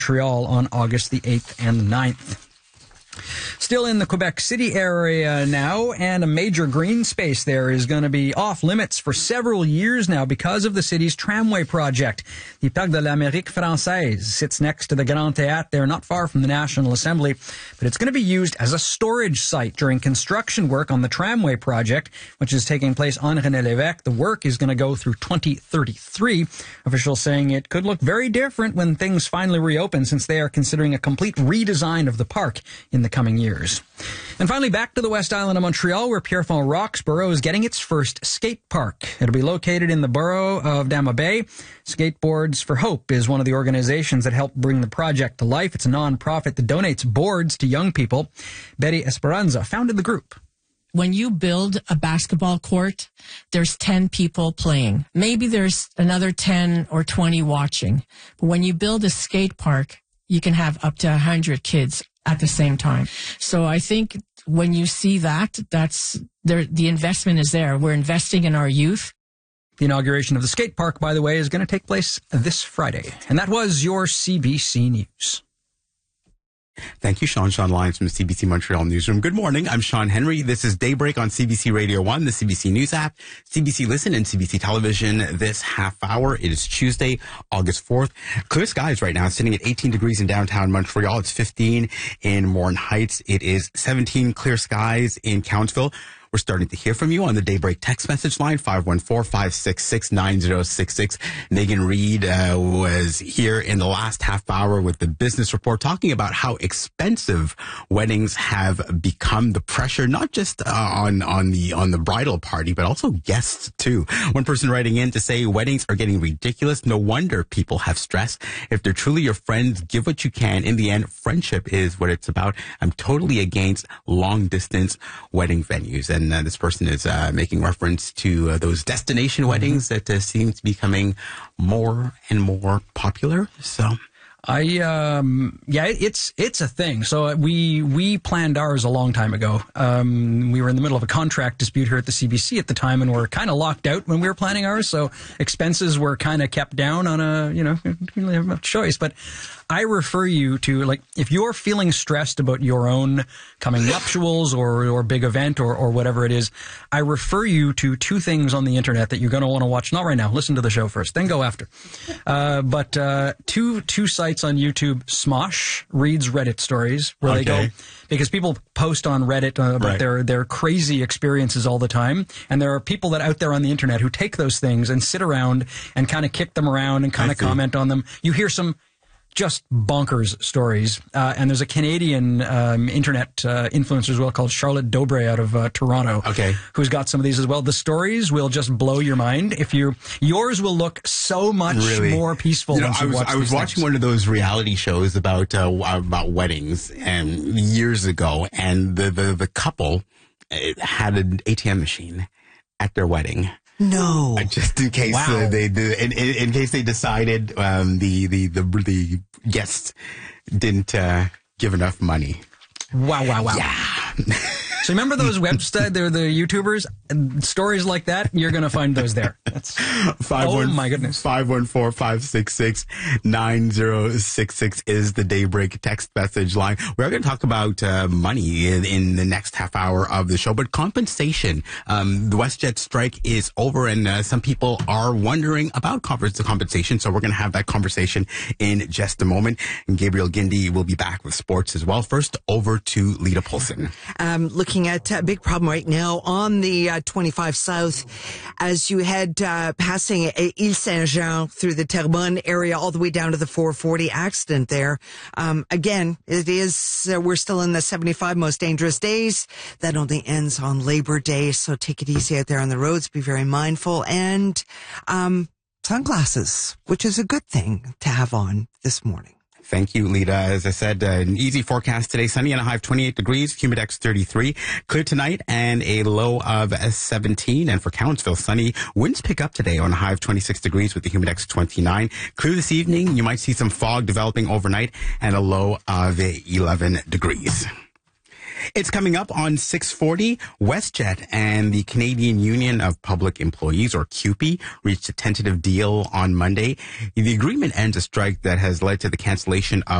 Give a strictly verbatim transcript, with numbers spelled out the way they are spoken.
Montreal on August the eighth and the ninth. Still in the Quebec City area now, and a major green space there is going to be off limits for several years now because of the city's tramway project. The Parc de l'Amérique Française sits next to the Grand Théâtre there, not far from the National Assembly, but it's going to be used as a storage site during construction work on the tramway project, which is taking place on René Lévesque. The work is going to go through twenty thirty-three. Officials saying it could look very different when things finally reopen, since they are considering a complete redesign of the park in the coming years. And finally, back to the West Island of Montreal, where Pierrefonds Roxborough is getting its first skate park. It'll be located in the borough of Dama Bay. Skateboards for Hope is one of the organizations that helped bring the project to life. It's a non-profit that donates boards to young people. Betty Esperanza founded the group. When you build a basketball court, there's ten people playing. Maybe there's another ten or twenty watching. But when you build a skate park, you can have up to one hundred kids at the same time. So I think when you see that, that's there, the investment is there. We're investing in our youth. The inauguration of the skate park, by the way, is going to take place this Friday. And that was your C B C News. Thank you, Sean. Sean Lyons from the C B C Montreal Newsroom. Good morning. I'm Sean Henry. This is Daybreak on C B C Radio one, the C B C News app, C B C Listen, and C B C Television this half hour. It is Tuesday, August fourth. Clear skies right now, sitting at eighteen degrees in downtown Montreal. It's fifteen in Morin Heights. It is seventeen clear skies in Countsville. We're starting to hear from you on the Daybreak text message line, five one four, five six six, nine zero six six. Megan Reed uh, was here in the last half hour with the business report, talking about how expensive weddings have become. The pressure, not just uh, on on the on the bridal party, but also guests too. One person writing in to say weddings are getting ridiculous. No wonder people have stress. If they're truly your friends, give what you can. In the end, friendship is what it's about. I'm totally against long distance wedding venues. And And uh, this person is uh, making reference to uh, those destination weddings that uh, seem to be becoming more and more popular. So, I um yeah, it's it's a thing. So we we planned ours a long time ago. Um, we were in the middle of a contract dispute here at the C B C at the time, and we were kind of locked out when we were planning ours. So expenses were kind of kept down on a you know you didn't really have much choice, but. I refer you to, like, if you're feeling stressed about your own coming nuptials or, or big event or, or whatever it is, I refer you to two things on the internet that you're going to want to watch. Not right now. Listen to the show first, then go after. Uh, but uh, two two sites on YouTube. Smosh reads Reddit stories where okay. they go, because people post on Reddit uh, about right. their, their crazy experiences all the time. And there are people that out there on the internet who take those things and sit around and kind of kick them around and kind of comment on them. You hear some just bonkers stories. Uh, and there's a Canadian um, internet uh, influencer as well called Charlotte Dobre out of uh, Toronto. Okay. Who's got some of these as well. The stories will just blow your mind. If you, yours will look so much really? more peaceful. You know, once I you was, watch I was watching things. one of those reality shows about uh, about weddings and years ago, and the, the, the couple had an A T M machine at their wedding. No, uh, just in case wow. uh, they, they in, in, in case they decided um, the, the the the guests didn't uh, give enough money. Wow! Wow! Wow! Yeah. So remember those websites, they're the YouTubers, and stories like that, you're going to find those there. That's, Five oh one, my goodness. five one four, five six six, nine zero six six is the Daybreak text message line. We're going to talk about uh, money in, in the next half hour of the show, but compensation. Um, the WestJet strike is over, and uh, some people are wondering about compensation, so we're going to have that conversation in just a moment. And Gabriel Gindi will be back with sports as well. First, over to Lita Polson. Um, looking at a big problem right now on the uh, twenty-five South as you head uh, passing Ile Saint-Jean through the Terrebonne area all the way down to the four forty accident there. Um, again, it is, uh, we're still in the seventy-five most dangerous days. That only ends on Labor Day, so take it easy out there on the roads. Be very mindful. And um, sunglasses, which is a good thing to have on this morning. Thank you, Lita. As I said, uh, an easy forecast today. Sunny and a high of twenty-eight degrees, humidex thirty-three. Clear tonight and a low of seventeen. And for Countsville, sunny. Winds pick up today on a high of twenty-six degrees with the humidex twenty-nine. Clear this evening. You might see some fog developing overnight and a low of eleven degrees. It's coming up on six forty. WestJet and the Canadian Union of Public Employees, or C U P E, reached a tentative deal on Monday. The agreement ends a strike that has led to the cancellation of